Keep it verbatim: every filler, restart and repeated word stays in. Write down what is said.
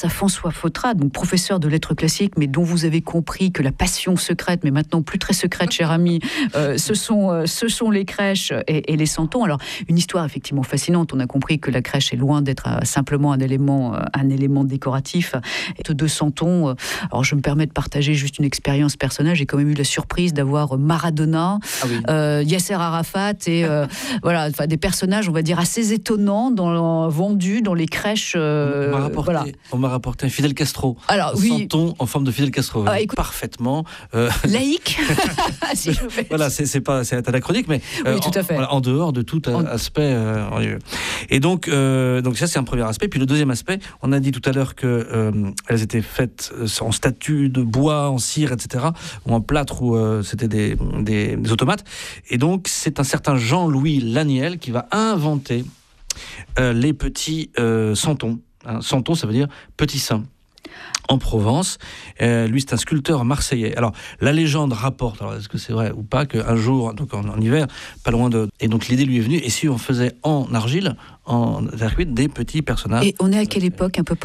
à François Fautrade, donc professeur de lettres classiques, mais dont vous avez compris que la passion secrète, mais maintenant plus très secrète, cher ami, euh, ce, sont, euh, ce sont les crèches et, et les santons. Alors, une histoire effectivement fascinante. On a compris que la crèche est loin d'être euh, simplement un élément, euh, un élément décoratif. Et de santons, euh, alors je me permets de partager juste une expérience personnelle. J'ai quand même eu la surprise d'avoir Maradona, ah oui. euh, Yasser Arafat et euh, voilà, enfin des personnages, on va dire, assez étonnants, dans, vendus dans les crèches. Euh, on m'a rapporté, voilà. on m'a rapporté un Fidel Castro. Alors, un oui. santon en forme de Fidel Castro. Ah, écoute, parfaitement. Euh... Laïque. Si je fais... Voilà, c'est, c'est pas, c'est anachronique, mais euh, oui, tout à fait. En, voilà, en dehors de tout en... aspect. Euh, et donc, euh, donc ça c'est un premier aspect. Puis le deuxième aspect, on a dit tout à l'heure que euh, elles étaient faites en statue de bois, en cire, et cetera, ou en plâtre, ou euh, c'était des, des, des automates. Et donc, c'est un certain Jean-Louis Laniel qui va inventer euh, les petits euh, santons. Hein, santon, ça veut dire petit saint. En Provence, euh, lui c'est un sculpteur marseillais. Alors la légende rapporte, alors est-ce que c'est vrai ou pas, qu'un jour, donc en, en hiver, pas loin de, et donc l'idée lui est venue. Et si on faisait en argile, en circuit, des petits personnages. Et on est à quelle époque à peu près ?